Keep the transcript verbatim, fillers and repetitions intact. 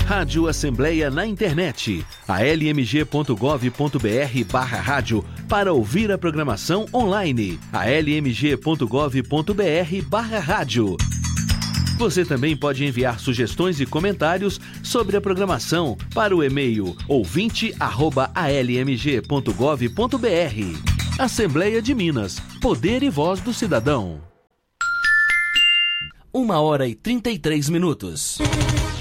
Rádio Assembleia na internet, a l m g ponto gov ponto b r barra rádio para ouvir a programação online, a l m g ponto gov ponto b r barra rádio. Você também pode enviar sugestões e comentários sobre a programação para o e-mail ouvinte arroba a l m g ponto gov ponto b r. Assembleia de Minas, poder e voz do cidadão. Uma hora e trinta e três minutos.